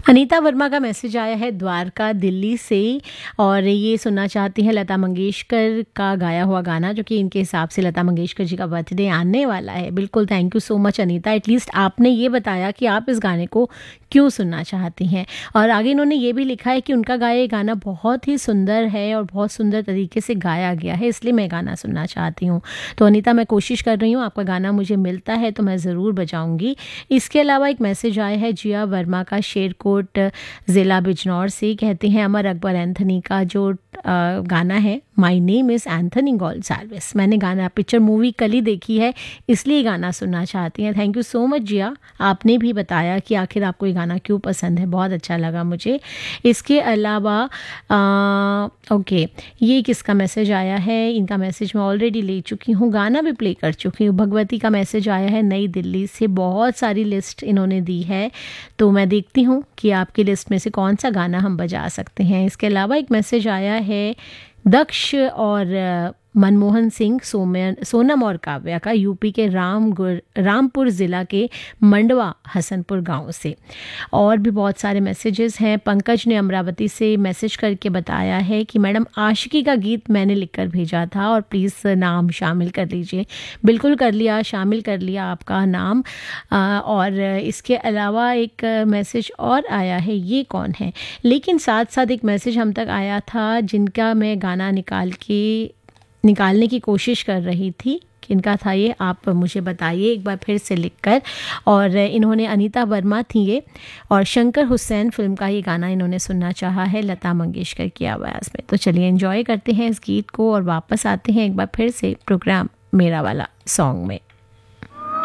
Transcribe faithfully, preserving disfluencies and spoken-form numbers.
अनीता वर्मा का मैसेज आया है द्वारका दिल्ली से और ये सुनना चाहती हैं लता मंगेशकर का गाया हुआ गाना, जो कि इनके हिसाब से लता मंगेशकर जी का बर्थडे आने वाला है। बिल्कुल, thank you so much Anita, at least आपने ये बताया कि आप इस गाने को क्यों सुनना चाहती हैं। और आगे इन्होंने ये भी लिखा है कि उनका गाया ये गाना बहुत ही सुंदर है और बहुत सुंदर तरीके से गाया गया है, इसलिए मैं गाना सुनना चाहती हूँ। तो अनीता, मैं कोशिश कर रही हूँ, आपका गाना मुझे मिलता है तो मैं ज़रूर बजाऊँगी। इसके अलावा एक मैसेज आया है जिया वर्मा का शेरकोट ज़िला बिजनौर से, कहते हैं अमर अकबर एंथनी का जो आ, गाना है माई नेम इज़ एंथनी गोल्साल्विस। मैंने गाना पिक्चर मूवी कल ही देखी है, इसलिए गाना सुनना चाहती हैं। थैंक यू सो मच जिया, आपने भी बताया कि आखिर आपको ये गाना क्यों पसंद है, बहुत अच्छा लगा मुझे। इसके अलावा आ, ओके, ये किसका मैसेज आया है, इनका मैसेज मैं ऑलरेडी ले चुकी हूँ, गाना भी प्ले कर चुकी हूँ। भगवती का मैसेज आया है नई दिल्ली से, बहुत सारी लिस्ट इन्होंने दी है, तो मैं देखती हूँ कि आपकी लिस्ट में से कौन सा गाना हम बजा सकते हैं। इसके अलावा एक मैसेज आया है दक्ष और मनमोहन सिंह सोमन सोनम और काव्या का, यूपी के रामगुर रामपुर ज़िला के मंडवा हसनपुर गांव से। और भी बहुत सारे मैसेजेस हैं। पंकज ने अमरावती से मैसेज करके बताया है कि मैडम आशिकी का गीत मैंने लिखकर भेजा था और प्लीज़ नाम शामिल कर लीजिए। बिल्कुल कर लिया, शामिल कर लिया आपका नाम। आ, और इसके अलावा एक मैसेज और आया है, ये कौन है, लेकिन साथ साथ एक मैसेज हम तक आया था जिनका मैं गाना निकाल के निकालने की कोशिश कर रही थी। किनका था ये, आप मुझे बताइए एक बार फिर से लिखकर। और इन्होंने, अनीता वर्मा थी ये, और शंकर हुसैन फिल्म का ये गाना इन्होंने सुनना चाहा है लता मंगेशकर की आवाज़ में। तो चलिए एंजॉय करते हैं इस गीत को और वापस आते हैं एक बार फिर से प्रोग्राम मेरा वाला सॉन्ग में।